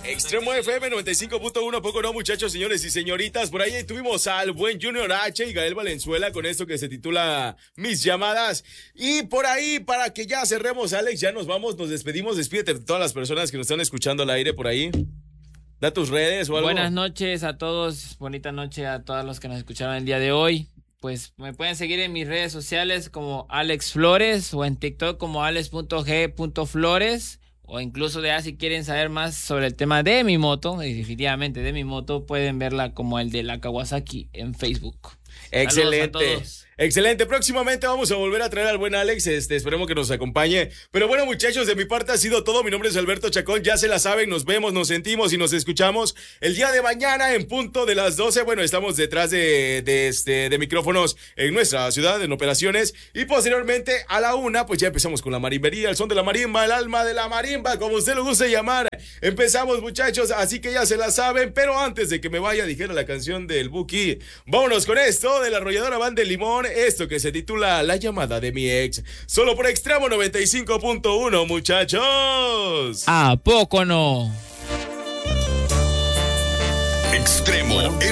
Extremo FM 95.1, poco no, muchachos, señores y señoritas. Por ahí tuvimos al buen Junior H y Gael Valenzuela con esto que se titula Mis Llamadas. Y por ahí, para que ya cerremos, Alex, ya nos vamos, nos despedimos. Despídete de todas las personas que nos están escuchando al aire por ahí. Da tus redes o algo. Buenas noches a todos, bonita noche a todos los que nos escucharon el día de hoy. Pues me pueden seguir en mis redes sociales como Alex Flores o en TikTok como alex.g.flores. O incluso ya si quieren saber más sobre el tema de mi moto, y definitivamente de mi moto, pueden verla como el de la Kawasaki en Facebook. Excelente. Excelente, próximamente vamos a volver a traer al buen Alex, esperemos que nos acompañe. Pero bueno, muchachos, de mi parte ha sido todo. Mi nombre es Alberto Chacón, ya se la saben, nos vemos, nos sentimos y nos escuchamos el día de mañana en punto de las 12. Bueno, estamos detrás de micrófonos en nuestra ciudad, en operaciones, y posteriormente a la 1, pues ya empezamos con la marimbería, el son de la marimba, el alma de la marimba, como usted lo guste llamar. Empezamos, muchachos, así que ya se la saben, pero antes de que me vaya, dijera la canción del Buki, vámonos con esto de la arrolladora Banda de Limón. Esto que se titula La Llamada de mi Ex, solo por Extremo 95.1, muchachos. ¿A poco no? Extremo